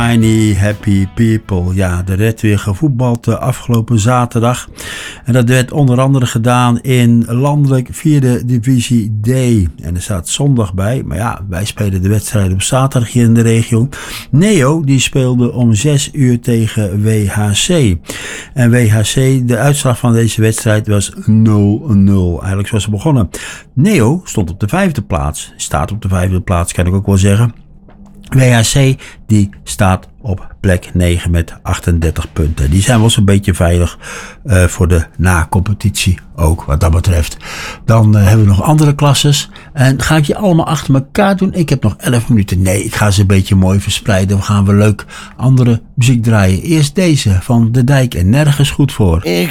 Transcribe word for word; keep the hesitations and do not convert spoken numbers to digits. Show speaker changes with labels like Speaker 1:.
Speaker 1: Tiny Happy People. Ja, er werd weer gevoetbald de afgelopen zaterdag. En dat werd onder andere gedaan in landelijk vierde divisie D. En er staat zondag bij. Maar ja, wij spelen de wedstrijd op zaterdag hier in de regio. Neo, die speelde om zes uur tegen W H C. En W H C, de uitslag van deze wedstrijd was nul nul. Eigenlijk zoals ze begonnen. Neo stond op de vijfde plaats. Staat op de vijfde plaats, kan ik ook wel zeggen. W H C die staat op plek negen met achtendertig punten. Die zijn wel eens een beetje veilig uh, voor de na-competitie ook wat dat betreft. Dan uh, hebben we nog andere klasses. En ga ik je allemaal achter elkaar doen? Ik heb nog elf minuten. Nee, ik ga ze een beetje mooi verspreiden. We gaan we leuk andere muziek draaien. Eerst deze van De Dijk en Nergens Goed Voor.
Speaker 2: Ik